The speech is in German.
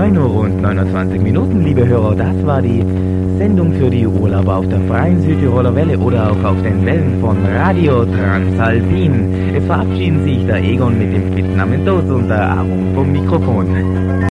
9 Uhr und 29 Minuten, liebe Hörer, das war die Sendung für die Urlauber auf der freien Südtiroler Welle oder auch auf den Wellen von Radio Transalpin. Es verabschieden sich der Egon mit dem Spitznamen Toz und der Aaron vom Mikrofon.